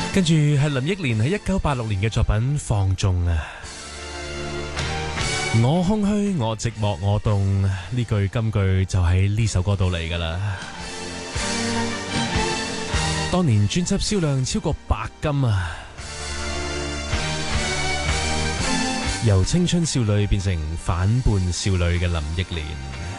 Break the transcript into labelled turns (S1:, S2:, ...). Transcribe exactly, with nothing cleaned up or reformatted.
S1: 跟住係林憶蓮喺一九八六年嘅作品《放縱》啊，我空虛，我寂寞，我凍，呢句金句就喺呢首歌度嚟噶啦。當年專輯銷量超過白金啊，由青春少女變成反叛少女嘅林憶蓮。